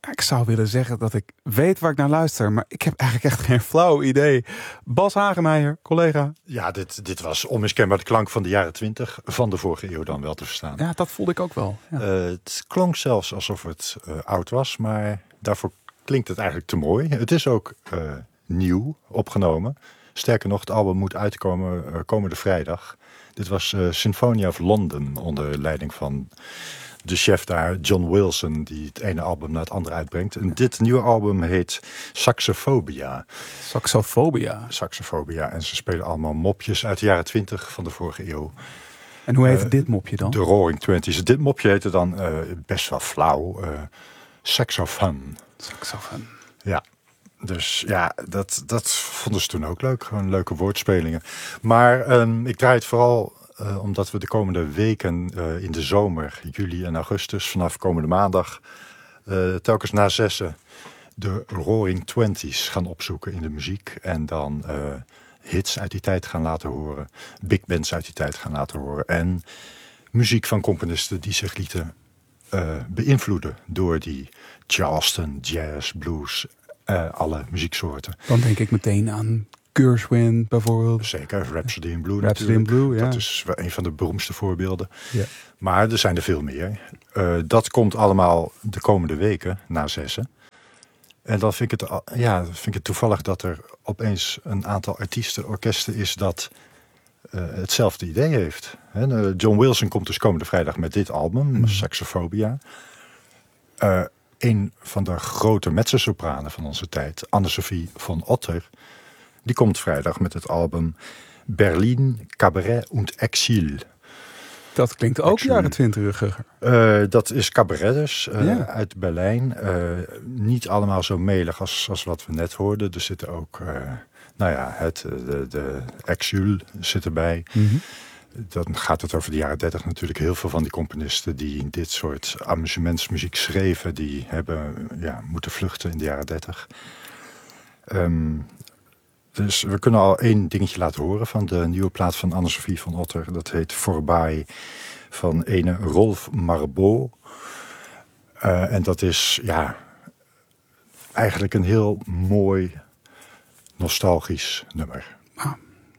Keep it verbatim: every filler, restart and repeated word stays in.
ik zou willen zeggen dat ik weet waar ik naar luister, maar ik heb eigenlijk echt geen flauw idee. Bas Hagemeijer, collega. Ja, dit, dit was onmiskenbaar de klank van de jaren twintig, van de vorige eeuw dan wel te verstaan. Ja, dat voelde ik ook wel. Ja. Uh, het klonk zelfs alsof het uh, oud was, maar daarvoor klinkt het eigenlijk te mooi. Het is ook uh, nieuw opgenomen. Sterker nog, het album moet uitkomen uh, komende vrijdag. Dit was uh, Symphony of London onder leiding van de chef daar, John Wilson, die het ene album naar het andere uitbrengt. En dit nieuwe album heet Saxophobia. Saxophobia. Saxophobia. En ze spelen allemaal mopjes uit de jaren twintig van de vorige eeuw. En hoe heet uh, dit mopje dan? De Roaring Twenties. Dit mopje heette dan uh, best wel flauw. Uh, Saxophone. Saxophone. Ja. Dus ja, dat, dat vonden ze toen ook leuk. Gewoon leuke woordspelingen. Maar um, ik draai het vooral uh, omdat we de komende weken uh, in de zomer, juli en augustus, vanaf komende maandag, uh, telkens na zessen de Roaring Twenties gaan opzoeken in de muziek. En dan uh, hits uit die tijd gaan laten horen. Big bands uit die tijd gaan laten horen. En muziek van componisten die zich lieten uh, beïnvloeden door die Charleston, jazz, blues, uh, alle muzieksoorten. Dan denk ik meteen aan Gershwin bijvoorbeeld. Zeker, Rhapsody in Blue Rhapsody in Blue, ja. Dat is een van de beroemdste voorbeelden. Ja. Maar er zijn er veel meer. Uh, dat komt allemaal de komende weken na zessen. En dan vind ik, het, ja, vind ik het toevallig dat er opeens een aantal artiesten, orkesten is dat uh, hetzelfde idee heeft. He, uh, John Wilson komt dus komende vrijdag met dit album, mm. Saxophobia. Uh, een van de grote mezzosopranen van onze tijd, Anne-Sophie von Otter, die komt vrijdag met het album Berlin, Cabaret und Exil. Dat klinkt ook Exil. Jaren twintiger. Uh, dat is cabaret dus, uh, ja. uit Berlijn. Uh, niet allemaal zo melig als, als wat we net hoorden. Er zitten ook, uh, nou ja, het, de, de Exil zit erbij. Mm-hmm. Dan gaat het over de jaren dertig natuurlijk. Heel veel van die componisten die dit soort amusementsmuziek schreven, die hebben ja, moeten vluchten in de jaren dertig. Um, dus we kunnen al één dingetje laten horen van de nieuwe plaat van Anne-Sophie von Otter. Dat heet Voorbij, van ene Rolf Marbeau. Uh, en dat is ja eigenlijk een heel mooi nostalgisch nummer. Ah.